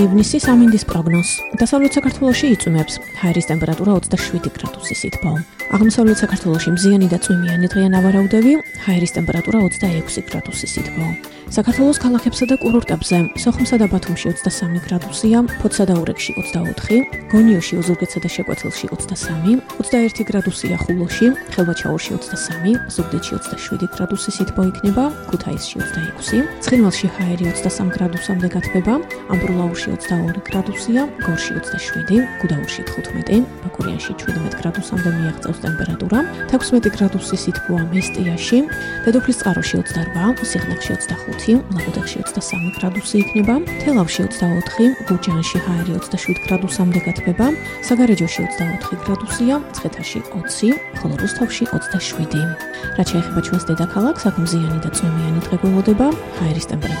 ივნისის ამინდის პროგნოზ. დასავლეთ საქართველოში იწვიმებს. ჰაერის ტემპერატურა 27 გრადუსი სითბო. აღმოსავლეთ საქართველოში მზიანი და წვიმიანი დღეა ნავარაუდები, ჰაერის ტემპერატურა 26 გრადუსი სითბო. საქართველოს ქალაქებსა და კურორტებზე სოხუმსა და ბათუმში 23 გრადუსია, ფოთსა და ურეკში 24, გონიოში, ოზურგეთსა და შეკვეთილში 23, 21 გრადუსია ხულოში, ხელვაჩაურში 23, ზუგდიდში 27 გრადუსი სითბო იქნება, ქუთაისში 26, ცხინვალში ჰაერი 23 გრადუსამდე გათბება, ამბროლაურში 22 გრადუსია, გორში 27, გუდაურში 15, ბაკურიანში 17 გრადუსამდე მიაღწევს ტემპერატურა, 16 გრადუსი სითბოა მესტიაში, დედოფლისწყაროში 28, სიღნაღში 25, ლაგოდეხში 23 გრადუსი იქნება, თელავში 24, გურჯაანში ჰაერი 27 გრადუსამდე გათბება, საგარეჯოში 24 გრადუსია, მცხეთაში 20, ხოლო რუსთავში 27. რაც შეეხება ჩვენს დედაქალაქს, აქ მზიანი და წვიმიანი დღე გველოდება, ჰაერის ტემპერატურა